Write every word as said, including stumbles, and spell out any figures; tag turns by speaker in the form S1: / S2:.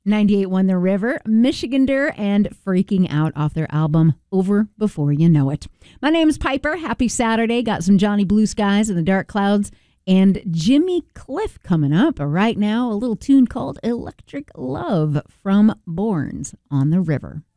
S1: ninety-eight point one The River, Michigander, and Freaking Out off their album Over Before You Know It. My name's Piper. Happy Saturday. Got some Johnny Blue Skies and the Dark Clouds and Jimmy Cliff coming up. Right now, a little tune called Electric Love from Borns on the River.